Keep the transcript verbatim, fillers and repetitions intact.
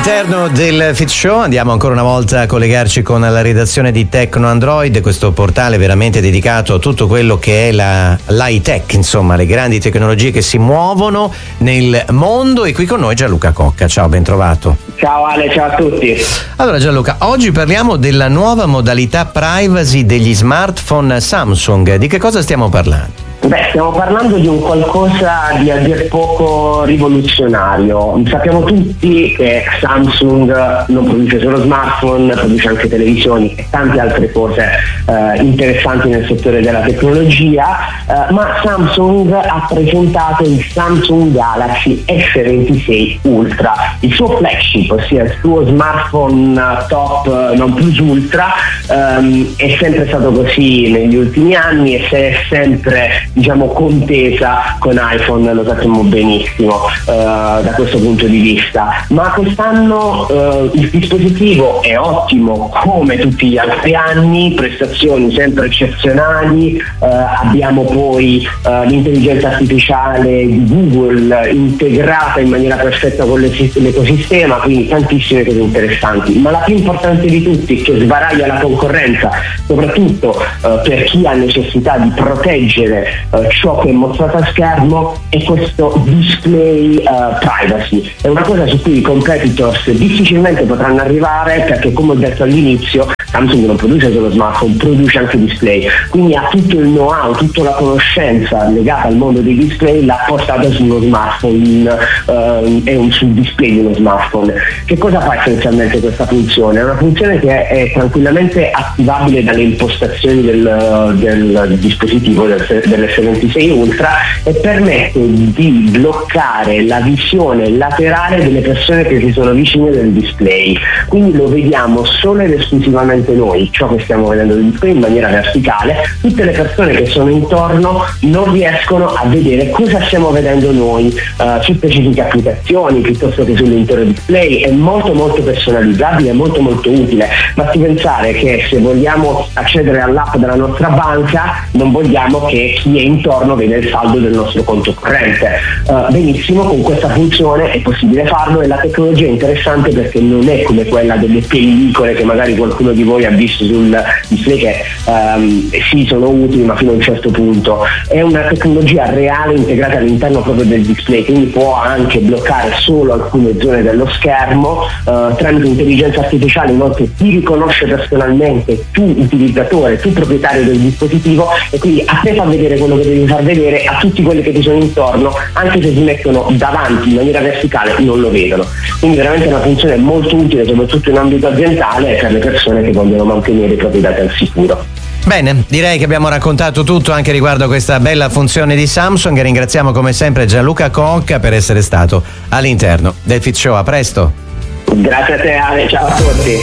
All'interno del Fit Show andiamo ancora una volta a collegarci con la redazione di Tecno Android, questo portale veramente dedicato a tutto quello che è la, l'high tech, insomma le grandi tecnologie che si muovono nel mondo. E qui con noi Gianluca Cocca. Ciao, ben trovato. Ciao Ale, ciao a tutti. Allora Gianluca, oggi parliamo della nuova modalità privacy degli smartphone Samsung. Di che cosa stiamo parlando? Beh, stiamo parlando di un qualcosa di a dir poco rivoluzionario. Sappiamo tutti che Samsung non produce solo smartphone, produce anche televisioni e tante altre cose eh, interessanti nel settore della tecnologia, eh, ma Samsung ha presentato il Samsung Galaxy S ventisei Ultra, il suo flagship, ossia il suo smartphone top non plus ultra. ehm, è sempre stato così negli ultimi anni e se è sempre diciamo contesa con iPhone, lo sappiamo benissimo uh, da questo punto di vista, ma quest'anno uh, il dispositivo è ottimo come tutti gli altri anni, prestazioni sempre eccezionali, uh, abbiamo poi uh, l'intelligenza artificiale di Google integrata in maniera perfetta con l'ecosistema, quindi tantissime cose interessanti, ma la più importante di tutti, che sbaraglia la concorrenza soprattutto uh, per chi ha necessità di proteggere Uh, ciò che è mostrato a schermo, è questo display uh, privacy. È una cosa su cui i competitors difficilmente potranno arrivare, perché come ho detto all'inizio Samsung non produce solo smartphone, produce anche display, quindi ha tutto il know-how, tutta la conoscenza legata al mondo dei display, l'ha portata sullo smartphone uh, e un, sul display di uno smartphone. Che cosa fa essenzialmente questa funzione? È una funzione che è tranquillamente attivabile dalle impostazioni del, del dispositivo del, dell'S ventisei Ultra e permette di bloccare la visione laterale delle persone che si sono vicine del display, quindi lo vediamo solo ed esclusivamente noi, ciò che stiamo vedendo del display in maniera verticale. Tutte le persone che sono intorno non riescono a vedere cosa stiamo vedendo noi uh, su specifiche applicazioni piuttosto che sull'intero display. È molto molto personalizzabile, è molto molto utile. Basti pensare che se vogliamo accedere all'app della nostra banca non vogliamo che chi è intorno vede il saldo del nostro conto corrente. Uh, benissimo, con questa funzione è possibile farlo e la tecnologia è interessante perché non è come quella delle pellicole che magari qualcuno di voi ha visto sul display, che um, sì sono utili ma fino a un certo punto. È una tecnologia reale integrata all'interno proprio del display, quindi può anche bloccare solo alcune zone dello schermo. Uh, tramite intelligenza artificiale inoltre ti riconosce personalmente, tu utilizzatore, tu proprietario del dispositivo, e quindi a te fa vedere quello che devi far vedere, a tutti quelli che ti sono intorno, anche se si mettono davanti in maniera verticale non lo vedono. Quindi veramente è una funzione molto utile soprattutto in ambito aziendale per le persone che vogliono mantenere i propri dati al sicuro. Bene, direi che abbiamo raccontato tutto anche riguardo a questa bella funzione di Samsung. Ringraziamo come sempre Gianluca Cocca per essere stato all'interno del Fit Show. A presto. Grazie a te Ale, ciao a tutti.